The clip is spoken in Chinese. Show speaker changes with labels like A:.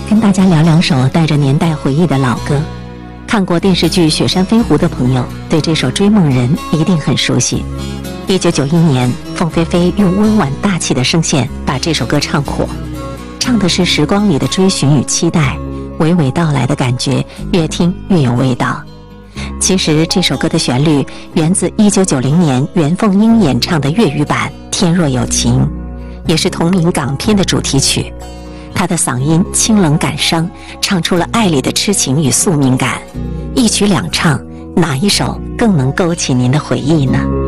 A: 跟大家聊两首带着年代回忆的老歌。看过电视剧《雪山飞狐》的朋友，对这首《追梦人》一定很熟悉。1991年，凤飞飞用温婉大气的声线把这首歌唱火，唱的是时光里的追寻与期待，娓娓道来的感觉，越听越有味道。其实这首歌的旋律源自1990年袁凤英演唱的粤语版《天若有情》，也是同名港片的主题曲。她的嗓音清冷感伤，唱出了爱里的痴情与宿命感。一曲两唱，哪一首更能勾起您的回忆呢？